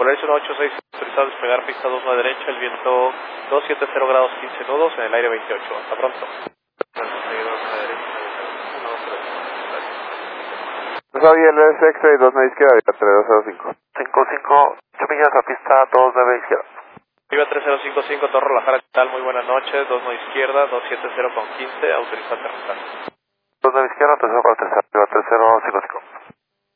Polaris 186, autorizado a despegar pista 29 derecha, el viento 270 grados 15 nudos, en el aire 28. Hasta pronto. Soy el X-Ray 29 izquierda, 3205. 55, 8 millas a pista 29 izquierda. Viva 3055, Torre La Jara, ¿qué tal? Muy buenas noches, 29 izquierda, 270 con 15, autorizado a aterrizar. 29 izquierda, 30 para aterrizar, Viva 3055.